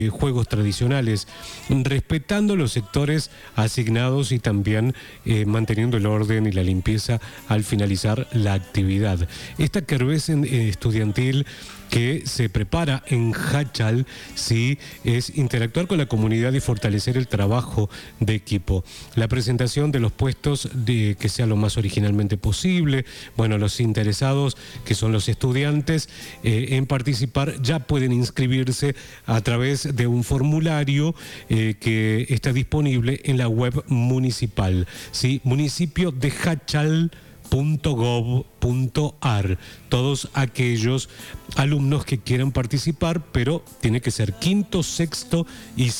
juegos tradicionales, respetando los sectores asignados y también manteniendo el orden y la limpieza al finalizar la actividad. Esta kermés estudiantil que se prepara en Jáchal, sí, es interactuar con la comunidad y fortalecer el trabajo de equipo. La presentación de los puestos que sea lo más originalmente posible. Bueno, los interesados, que son los estudiantes, en participar ya pueden inscribirse a través de un formulario que está disponible en la web municipal, ¿sí? Municipio de Jáchal.gov.ar. Todos aquellos alumnos que quieran participar, pero tiene que ser quinto, sexto y